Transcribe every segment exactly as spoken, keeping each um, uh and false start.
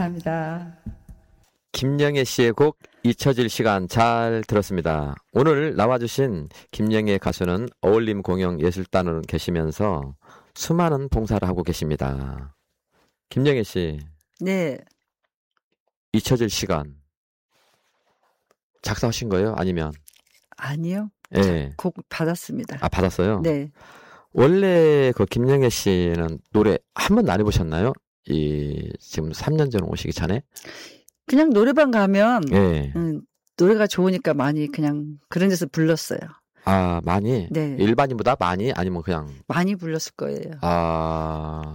감사합니다. 김영애 씨의 곡 잊혀질 시간 잘 들었습니다. 오늘 나와주신 김영애 가수는 어울림 공영 예술단으로 계시면서 수많은 봉사를 하고 계십니다. 김영애 씨. 네. 잊혀질 시간 작사하신 거예요? 아니면? 아니요. 예. 곡 받았습니다. 아, 받았어요? 네. 원래 그 김영애 씨는 노래 한 번도 안 해보셨나요? 이 지금 삼 년 전 오시기 전에? 그냥 노래방 가면 예. 음, 노래가 좋으니까 많이 그냥 그런 데서 불렀어요. 아, 많이? 네. 일반인보다 많이? 아니면 그냥? 많이 불렀을 거예요. 아,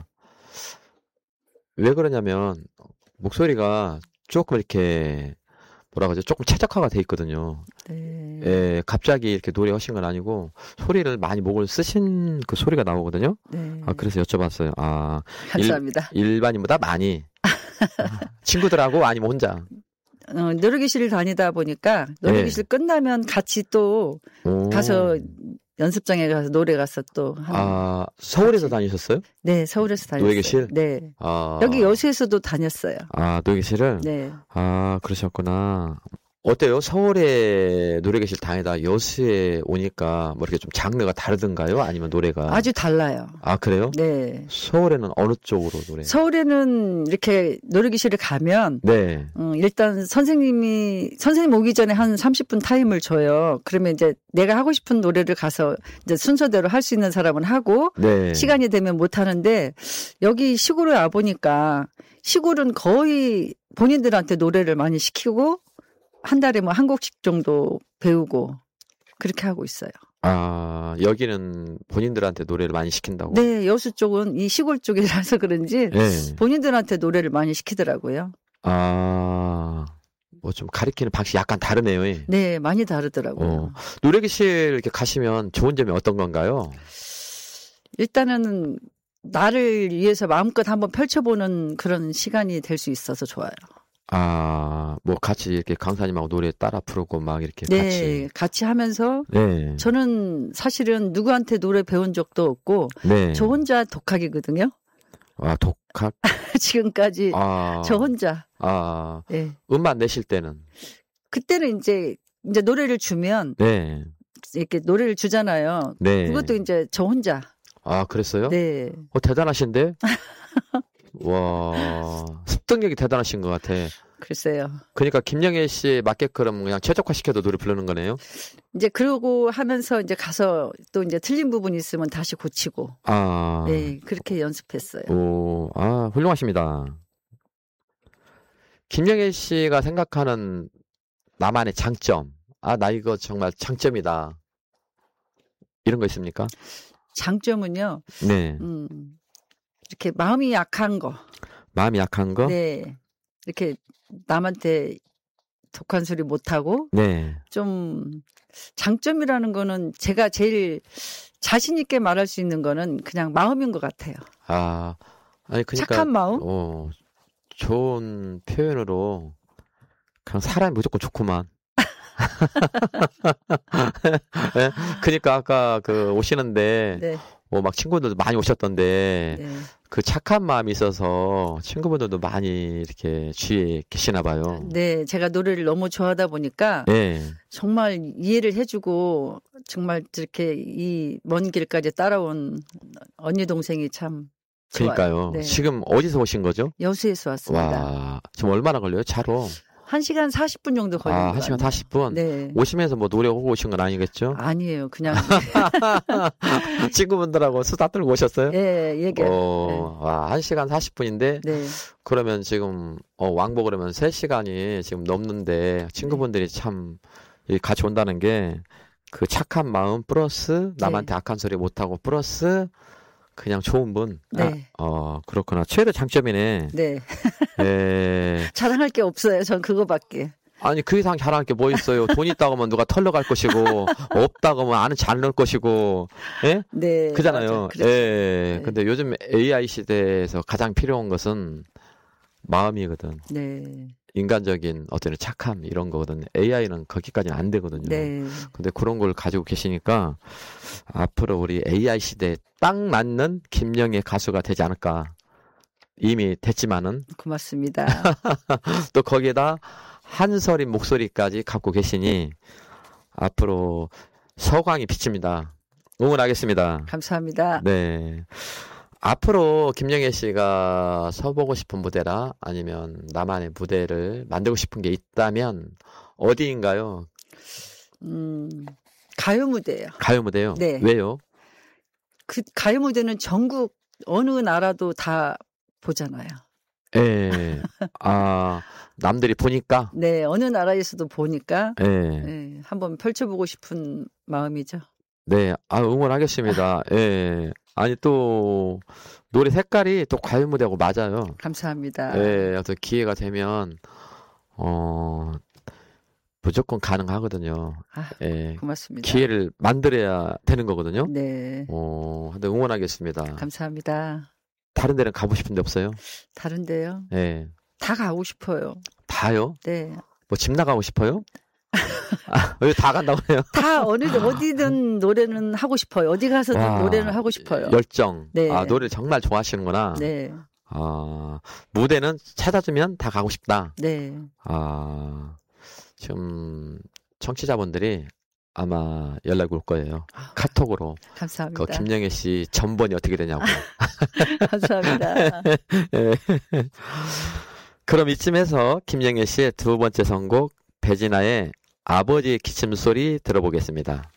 왜 그러냐면 목소리가 조금 이렇게 뭐라 그러죠? 조금 최적화가 돼 있거든요. 네. 예, 갑자기 이렇게 노래 하신 건 아니고 소리를 많이 목을 쓰신 그 소리가 나오거든요. 네. 아, 그래서 여쭤봤어요. 아, 감사합니다. 일, 일반인보다 많이. 친구들하고 아니면 혼자? 어, 노래교실 다니다 보니까 노래교실 네. 끝나면 같이 또 오. 가서 연습장에 가서 노래 가서 또 하는. 아, 서울에서 같이. 다니셨어요? 네, 서울에서 다녔어요. 노래교실? 네. 아. 여기 여수에서도 다녔어요. 아, 노래교실을? 네. 아, 그러셨구나. 어때요? 서울에 노래교실 다니다 여수에 오니까 뭐 이렇게 좀 장르가 다르던가요? 아니면 노래가? 아주 달라요. 아, 그래요? 네. 서울에는 어느 쪽으로 노래? 서울에는 이렇게 노래교실에 가면 네. 음, 일단 선생님이 선생님 오기 전에 한 삼십 분 타임을 줘요. 그러면 이제 내가 하고 싶은 노래를 가서 이제 순서대로 할 수 있는 사람은 하고 네. 시간이 되면 못 하는데 여기 시골에 와 보니까 시골은 거의 본인들한테 노래를 많이 시키고 한 달에 뭐 한 곡씩 정도 배우고 그렇게 하고 있어요. 아, 여기는 본인들한테 노래를 많이 시킨다고? 네, 여수 쪽은 이 시골 쪽이라서 그런지 네. 본인들한테 노래를 많이 시키더라고요. 아, 뭐 좀 가리키는 방식이 약간 다르네요. 네, 많이 다르더라고요. 어. 노래교실 이렇게 가시면 좋은 점이 어떤 건가요? 일단은 나를 위해서 마음껏 한번 펼쳐보는 그런 시간이 될 수 있어서 좋아요. 아, 뭐 같이 이렇게 강사님하고 노래 따라 부르고 막 이렇게 네, 같이. 같이 하면서 네. 저는 사실은 누구한테 노래 배운 적도 없고 네. 저 혼자 독학이거든요. 아, 독학? 지금까지 아. 저 혼자. 아, 네. 음반 내실 때는? 그때는 이제 이제 노래를 주면 네. 이렇게 노래를 주잖아요. 네. 그것도 이제 저 혼자. 아, 그랬어요? 네. 어, 대단하신데? 와, 습득력이 대단하신 것 같아. 글쎄요. 그러니까 김영애 씨 맞게끔 그냥 최적화시켜도 노래 부르는 거네요? 이제 그러고 하면서 이제 가서 또 이제 틀린 부분이 있으면 다시 고치고. 아. 네, 그렇게 연습했어요. 오, 아, 훌륭하십니다. 김영애 씨가 생각하는 나만의 장점. 아, 나 이거 정말 장점이다. 이런 거 있습니까? 장점은요. 네. 음, 이렇게 마음이 약한 거. 마음이 약한 거? 네. 이렇게 남한테 독한 소리 못하고 네. 좀 장점이라는 거는 제가 제일 자신 있게 말할 수 있는 거는 그냥 마음인 것 같아요. 아, 아니, 그러니까. 착한 마음? 어, 좋은 표현으로 그냥 사람이 무조건 좋구만. 네? 그러니까 아까 그 오시는데 네. 뭐 막 친구들도 많이 오셨던데 네. 그 착한 마음이 있어서 친구분들도 많이 이렇게 주위에 계시나 봐요. 네, 제가 노래를 너무 좋아하다 보니까 네. 정말 이해를 해주고 정말 이렇게 이 먼 길까지 따라온 언니 동생이 참 좋아요. 그러니까요. 네. 지금 어디서 오신 거죠? 여수에서 왔습니다. 와, 지금 얼마나 걸려요? 차로? 한 시간 사십 분 정도 걸린 아, 것 한 시간 같아요. 사십 분? 네. 오시면서 뭐 노래 오고 오신 건 아니겠죠? 아니에요. 그냥 친구분들하고 수다 떨고 오셨어요? 예, 얘기. 어, 와, 한 시간 사십 분인데 네. 그러면 지금 어, 왕복 그러면 세 시간이 지금 넘는데 친구분들이 참 이 같이 온다는 게 그 착한 마음 플러스 남한테 네. 악한 소리 못하고 플러스 그냥 좋은 분. 네. 아, 어, 그렇구나. 최대 장점이네. 네. 예. 자랑할 게 없어요. 전 그거밖에. 아니, 그 이상 자랑할 게 뭐 있어요. 돈 있다고 하면 누가 털러 갈 것이고, 없다고 하면 아는 잘 넣을 것이고, 예? 네. 그잖아요. 맞아. 그렇죠. 예. 네. 근데 요즘 에이아이 시대에서 가장 필요한 것은 마음이거든. 네. 인간적인 어떤 착함, 이런 거거든. 에이아이는 거기까지는 안 되거든요. 네. 근데 그런 걸 가지고 계시니까, 앞으로 우리 에이아이 시대에 딱 맞는 김영애 가수가 되지 않을까. 이미 됐지만은 고맙습니다. 또 거기에다 한서린 목소리까지 갖고 계시니 앞으로 서광이 비칩니다. 응원하겠습니다. 감사합니다. 네. 앞으로 김영애 씨가 서보고 싶은 무대라 아니면 나만의 무대를 만들고 싶은 게 있다면 어디인가요? 음, 가요 무대예요. 가요 무대요? 네. 왜요? 그 가요 무대는 전국 어느 나라도 다 보잖아요. 예. 아, 남들이 보니까? 네, 어느 나라에서도 보니까 예. 네, 한번 펼쳐보고 싶은 마음이죠. 네, 아, 응원하겠습니다. 예. 아니, 또, 노래 색깔이 또 가요 무대하고 맞아요. 감사합니다. 예, 또 기회가 되면, 어, 무조건 가능하거든요. 아, 예. 고맙습니다. 기회를 만들어야 되는 거거든요. 네. 어, 근데 응원하겠습니다. 감사합니다. 다른 데는 가고 싶은 데 없어요? 다른데요? 예. 다 가고 싶어요. 다요? 네. 뭐 집 나가고 싶어요? 아, 왜 다 간다고 해요? 다 어느 어디든 노래는 하고 싶어요. 어디 가서든 와, 노래는 하고 싶어요. 열정. 네. 아, 노래를 정말 좋아하시는구나. 네. 아, 무대는 찾아주면 다 가고 싶다. 네. 아, 지금 청취자분들이 아마 연락이 올 거예요. 아, 카톡으로. 감사합니다. 그 김영애 씨 전번이 어떻게 되냐고. 감사합니다. 네. 그럼 이쯤에서 김영애 씨의 두 번째 선곡 배진아의 아버지의 기침소리 들어보겠습니다.